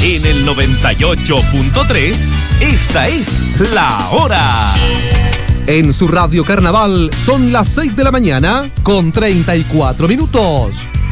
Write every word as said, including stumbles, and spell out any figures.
En el noventa y ocho punto tres, esta es La Hora. En su radio Carnaval son las seis de la mañana con treinta y cuatro minutos.